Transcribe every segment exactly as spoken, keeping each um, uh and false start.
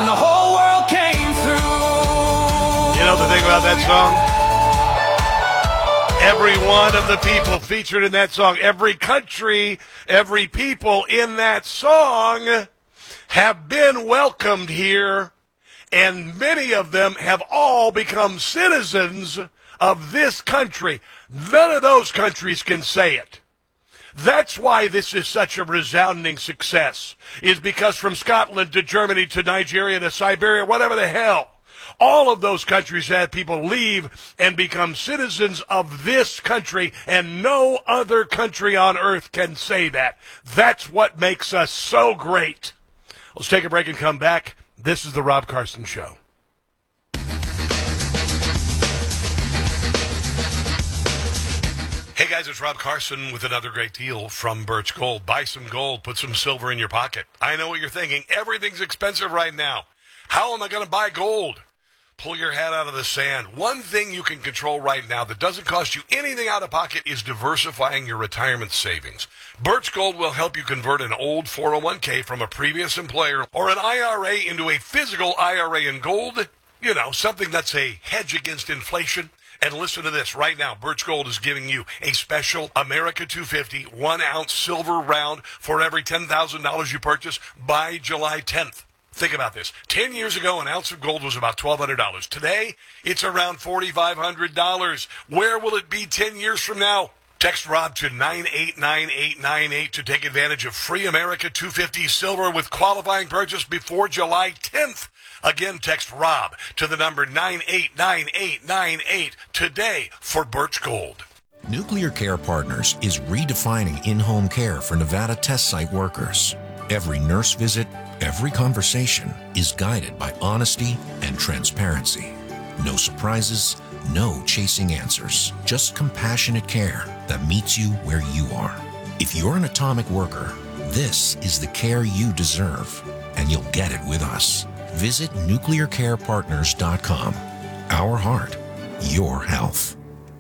and the whole world came through. You know the thing about that song? Every one of the people featured in that song, every country, every people in that song have been welcomed here, and many of them have all become citizens of this country. None of those countries can say it. That's why this is such a resounding success, is because from Scotland to Germany to Nigeria to Siberia, whatever the hell, all of those countries had people leave and become citizens of this country, and no other country on earth can say that. That's what makes us so great. Let's take a break and come back. This is the Rob Carson Show. Hey guys, it's Rob Carson with another great deal from Birch Gold. Buy some gold, put some silver in your pocket. I know what you're thinking. Everything's expensive right now. How am I going to buy gold? Pull your head out of the sand. One thing you can control right now that doesn't cost you anything out of pocket is diversifying your retirement savings. Birch Gold will help you convert an old four oh one k from a previous employer or an I R A into a physical I R A in gold. You know, something that's a hedge against inflation. And listen to this. Right now, Birch Gold is giving you a special America two fifty one-ounce silver round for every ten thousand dollars you purchase by July tenth. Think about this. Ten years ago, an ounce of gold was about twelve hundred dollars. Today, it's around four thousand five hundred dollars. Where will it be ten years from now? Text Rob to nine eight nine eight nine eight to take advantage of free America two fifty silver with qualifying purchase before July tenth. Again, text Rob to the number nine eight nine eight nine eight today for Birch Gold. Nuclear Care Partners is redefining in-home care for Nevada test site workers. Every nurse visit, every conversation is guided by honesty and transparency. No surprises, no chasing answers, just compassionate care that meets you where you are. If you're an atomic worker, this is the care you deserve, and you'll get it with us. Visit nuclear care partners dot com. Our heart, your health.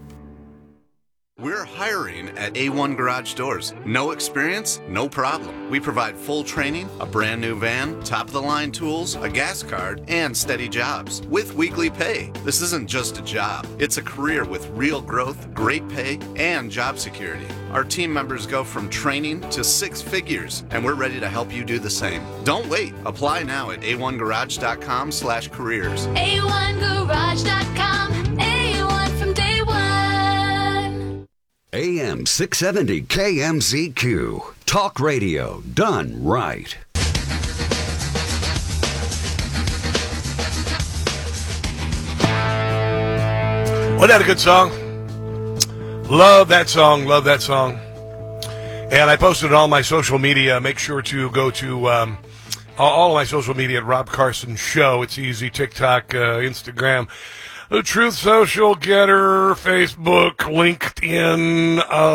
We're hiring at A one Garage Doors. No experience? No problem. We provide full training, a brand new van, top-of-the-line tools, a gas card, and steady jobs with weekly pay. This isn't just a job. It's a career with real growth, great pay, and job security. Our team members go from training to six figures, and we're ready to help you do the same. Don't wait. Apply now at A one garage dot com slash careers. A one garage dot com. A one from day one. A M six seventy K M Z Q. Talk radio done right. Wasn't that a good song? Love that song. Love that song. And I posted it on my social media. Make sure to go to um, all of my social media at Rob Carson Show. It's easy. TikTok, uh, Instagram, The Truth Social, Getter, Facebook, LinkedIn,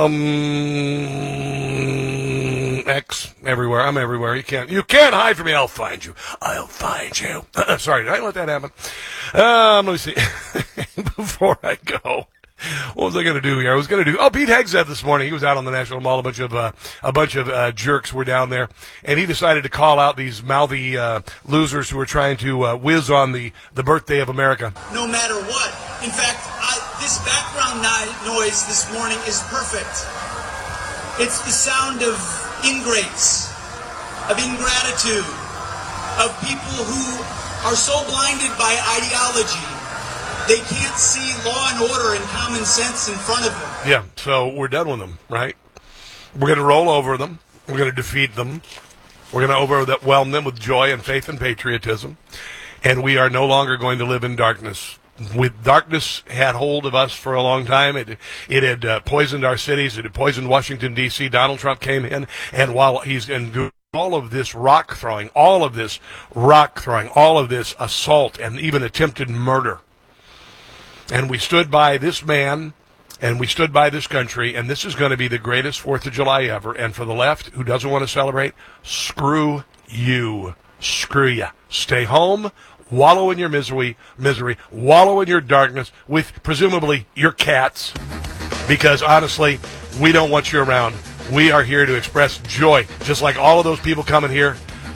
um, X, everywhere. I'm everywhere. You can't, you can't hide from me. I'll find you. I'll find you. Sorry, did I let that happen? Um, let me see. Before I go, what was I going to do here? I was going to do, oh, Pete Hegseth this morning. He was out on the National Mall. A bunch of, uh, a bunch of, uh, jerks were down there. And he decided to call out these mouthy, uh, losers who were trying to, uh, whiz on the, the birthday of America. No matter what. In fact, I, this background ni- noise this morning is perfect. It's the sound of ingrates, of ingratitude, of people who are so blinded by ideology they can't see law and order and common sense in front of them. Yeah, so we're done with them, right? We're going to roll over them. We're going to defeat them. We're going to overwhelm them with joy and faith and patriotism. And we are no longer going to live in darkness. With darkness had hold of us for a long time. It it had uh, poisoned our cities. It had poisoned Washington, D C Donald Trump came in, and while he's in doing all of this rock throwing, all of this rock throwing, all of this assault, and even attempted murder, and we stood by this man, and we stood by this country, and this is going to be the greatest fourth of July ever. And for the left, who doesn't want to celebrate, screw you. Screw ya. Stay home, wallow in your misery, misery, wallow in your darkness with presumably your cats, because honestly, we don't want you around. We are here to express joy, just like all of those people coming here